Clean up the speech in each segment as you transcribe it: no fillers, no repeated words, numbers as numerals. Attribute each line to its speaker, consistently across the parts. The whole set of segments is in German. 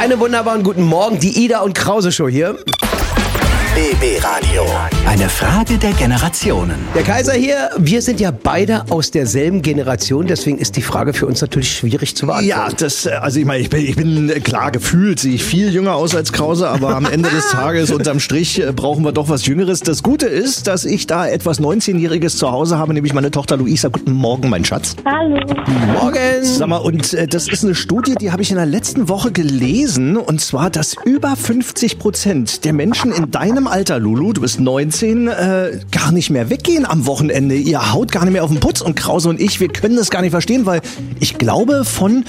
Speaker 1: Einen wunderbaren guten Morgen, die Ida und Krause Show hier.
Speaker 2: BB Radio. Eine Frage der Generationen.
Speaker 1: Der Kaiser hier, wir sind ja beide aus derselben Generation, deswegen ist die Frage für uns natürlich schwierig zu beantworten.
Speaker 3: Ja, also ich bin klar, gefühlt sehe ich viel jünger aus als Krause, aber am Ende des Tages unterm Strich brauchen wir doch was Jüngeres. Das Gute ist, dass ich da etwas 19-Jähriges zu Hause habe, nämlich meine Tochter Luisa. Guten Morgen, mein Schatz.
Speaker 4: Hallo.
Speaker 1: Morgen.
Speaker 3: Sag mal, und das ist eine Studie, die habe ich in der letzten Woche gelesen, und zwar, dass über 50% der Menschen in deinem Alter, Lulu, du bist 19, gar nicht mehr weggehen am Wochenende. Ihr haut gar nicht mehr auf den Putz. Und Krause und ich, wir können das gar nicht verstehen, weil ich glaube, von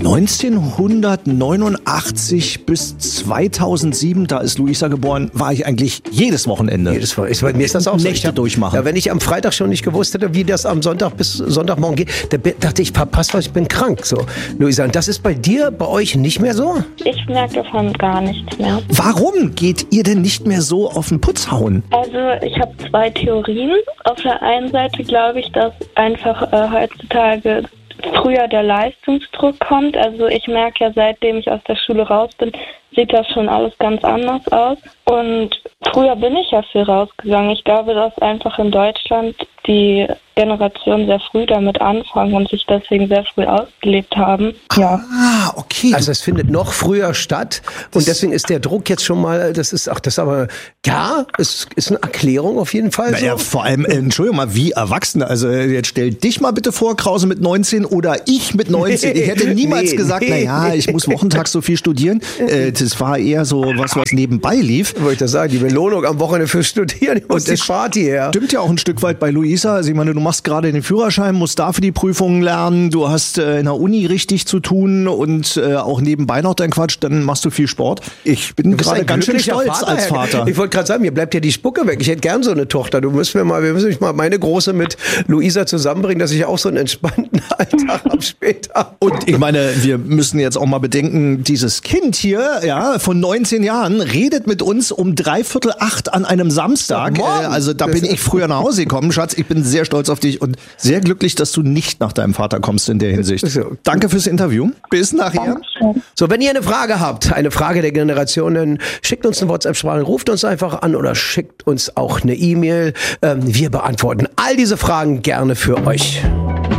Speaker 3: 1989 bis 2007, da ist Luisa geboren, war ich eigentlich jedes Wochenende.
Speaker 1: Mir ist das auch so.
Speaker 3: Nächte durchmachen.
Speaker 1: Ja, wenn ich am Freitag schon nicht gewusst hätte, wie das am Sonntag bis Sonntagmorgen geht, da dachte ich, passt was, ich bin krank. So, Luisa, und das ist bei euch nicht mehr so?
Speaker 4: Ich merke davon gar nichts mehr.
Speaker 3: Warum geht ihr denn nicht mehr so auf den Putz hauen?
Speaker 4: Also ich habe zwei Theorien. Auf der einen Seite glaube ich, dass einfach heutzutage früher der Leistungsdruck kommt. Also ich merke ja, seitdem ich aus der Schule raus bin, sieht das schon alles ganz anders aus. Und früher bin ich ja viel rausgegangen. Ich glaube, dass einfach in Deutschland die Generation sehr früh damit anfangen und sich deswegen sehr früh ausgelebt haben. Ja.
Speaker 3: Ah, okay.
Speaker 1: Also es findet noch früher statt und deswegen ist der Druck jetzt schon mal, es ist eine Erklärung auf jeden Fall.
Speaker 3: Naja, vor allem, Entschuldigung mal, wie Erwachsene. Also jetzt stell dich mal bitte vor, Krause mit 19 oder ich mit 19. Ich hätte niemals gesagt, ich muss wochentags so viel studieren. Das war eher so was nebenbei lief.
Speaker 1: Wollte ich das sagen, die Belohnung am Wochenende fürs Studieren, und das Party her.
Speaker 3: Stimmt ja auch ein Stück weit bei Luisa. Also ich meine, du machst gerade den Führerschein, musst dafür die Prüfungen lernen, du hast in der Uni richtig zu tun und auch nebenbei noch dein Quatsch, dann machst du viel Sport. Ich bin gerade ganz schön stolz als Vater.
Speaker 1: Ich wollte gerade sagen, mir bleibt ja die Spucke weg. Ich hätte gern so eine Tochter. Wir müssen mich mal meine Große mit Luisa zusammenbringen, dass ich auch so einen entspannten Alltag habe später.
Speaker 3: Und ich meine, wir müssen jetzt auch mal bedenken, dieses Kind hier, ja, von 19 Jahren, redet mit uns um 7:45 an einem Samstag. Also da bin ich früher nach Hause gekommen. Schatz, ich bin sehr stolz auf dich und sehr glücklich, dass du nicht nach deinem Vater kommst in der Hinsicht. Danke fürs Interview. Bis nachher.
Speaker 1: So, wenn ihr eine Frage habt, eine Frage der Generationen, schickt uns eine WhatsApp-Sprache, ruft uns einfach an oder schickt uns auch eine E-Mail. Wir beantworten all diese Fragen gerne für euch.